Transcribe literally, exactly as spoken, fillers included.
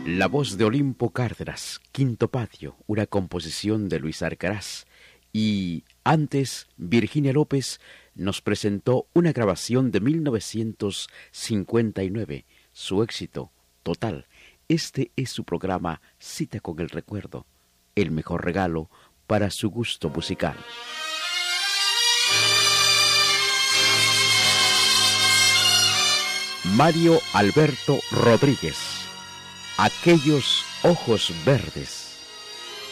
La voz de Olimpo Cárdenas, Quinto Patio, una composición de Luis Arcaraz. Y antes, Virginia López nos presentó una grabación de mil novecientos cincuenta y nueve, su éxito total. Este es su programa Cita con el Recuerdo, el mejor regalo para su gusto musical. Mario Alberto Rodríguez, Aquellos ojos verdes.